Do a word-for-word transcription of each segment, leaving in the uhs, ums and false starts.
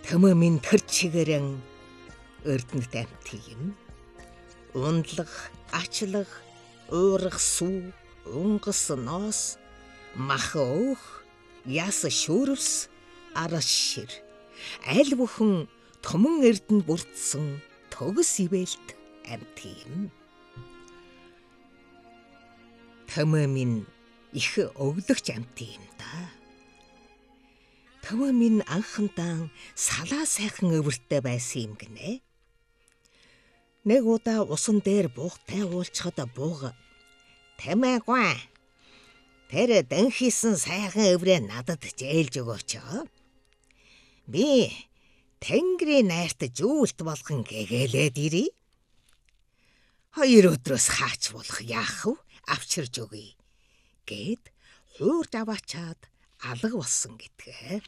Төмөмийн тэр чигээрэн эрдэнэт амьтыг юм. Ундлах, ачлах, уурах сүү, унгас ноос, мах өөх, яс шүүрвс, арас шир. Аль бүхэн томон эрдэнд бүрдсэн төгс ивэлт амьтыг юм. Төмөмийн их өглөгч амьтыг юм да. Төмөмийн анхандаа салаа сайхан өвөртэй байсан юм гинэ. Нэг удаа усан дээр буугтай уулзахад бууга "Тэмээгүй. Тэр дэнхийсэн сайхан өврөө надад зээлж өгөөч. Би Тэнгэрийн найрт жүүлт болгон гэгээлээд ирье. Хоёр өдрөөс хаач болох яах вэ? Авчирж өгье" гэд хуурж аваачаад алга болсон гэдгээ.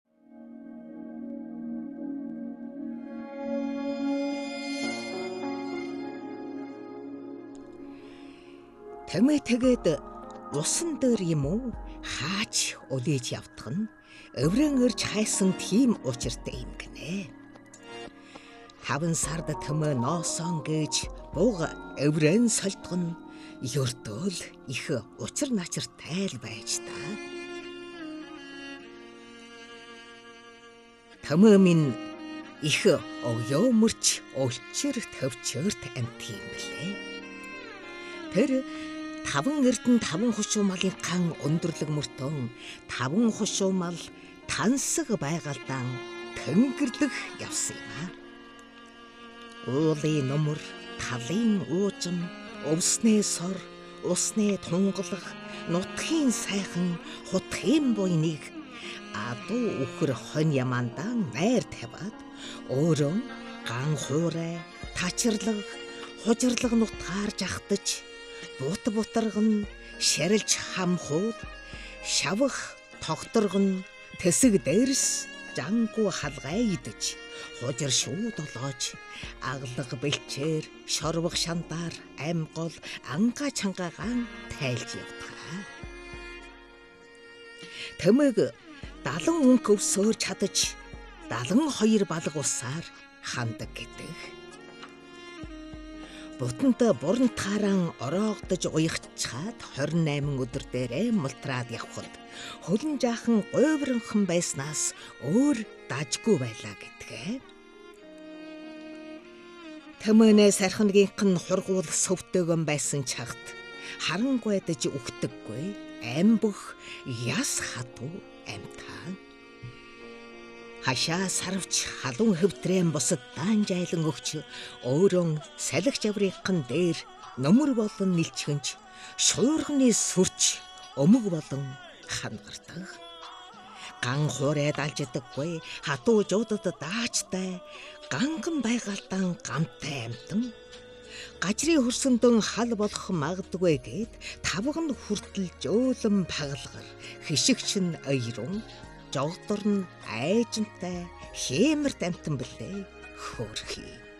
Тэмээ тэгээд усан дээр юм уу хаач улиж явдах нь өврөн ирж хайсан тийм учиртай юм гинэ. Таван сард Тэмээ ноосон гэж бууга өврөн сольдох нь ердөөл их учир начиртай л байж та. Тэмээмийн их өгөөмөрч өлчөр төвчөрт амьтыг юм блэ. Тэр таван эрдэн таван хушуу малын хан өндөрлөг мөртөн таван хушуу мал тансаг байгальдан тэнгэрлэх явсан юм а. Уулын нөмөр, талын уужим, өвснээ сор, усны тунгалах, нутгийн сайхан хутгийн буйныг адуу үхэр хон ямандан найр тавиад өөрөө ган хуурай, тачирлаг, хужирлаг нутгаар жахтаж бут бутарган шарилж хамхуул шавх тогторгон тэсэг дээрс жангу халгай идэж хужир шууд олоож аглаг бэлчээр шорвох шантаар амьгол анга чангагаан тайлж явдгаа. Тэмээг далан өнк өвсөөр чадаж далан хоёр балга усаар хандаг гэдэг. Бутанд буран тааран ороогдож уягчаад двадцать восемь өдөр дээрээ мултраад явхад хөлн жаахан гойвронхон байснаас өөр дажгүй байлаа гэдгээ. Тэмээнээ сархингийн хургуул сөвтөөгөн байсан чагт харангуйдаж үхдэггүй амбөх яс хатуу амтаа. Хашаа сарвч халуун хөвтрэн босод даан жайлан өгч өөрөө салхич аврынхан дээр нөмөр болон нэлчгэнч шуурганы сүрч өмг болон хангардаг. Ган хуурай далждаггүй хатуу жуудад даачтай ганган байгальтан гамтай амтан гажрын хөрсөндөн хал болох магадгүй гээд тавган хүртэл жөөлөн пагалгар хишигч нь ойрон жогдор нь айжантай хэмэрт амтан блэ хөөрхий.